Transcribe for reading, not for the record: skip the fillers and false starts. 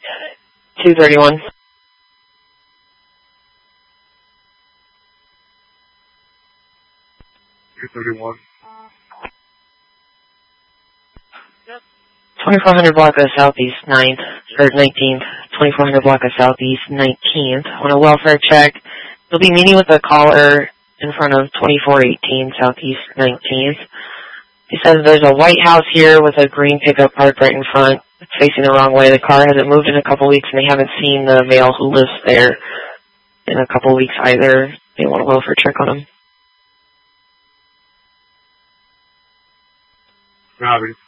231. 231. 2400 block of Southeast 9th, or 19th. 2400 block of Southeast 19th. On a welfare check, you'll be meeting with a caller in front of 2418 Southeast 19th. He says there's a white house here with a green pickup parked right in front. It's facing the wrong way. The car hasn't moved in a couple weeks, and they haven't seen the male who lives there in a couple weeks either. They want a welfare check on him. Robbie.